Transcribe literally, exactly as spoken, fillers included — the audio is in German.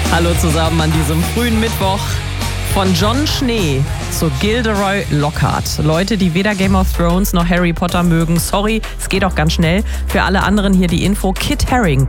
Hallo zusammen an diesem frühen Mittwoch. Von John Schnee zu Gilderoy Lockhart. Leute, die weder Game of Thrones noch Harry Potter mögen, sorry, es geht auch ganz schnell. Für alle anderen hier die Info. Kit Haring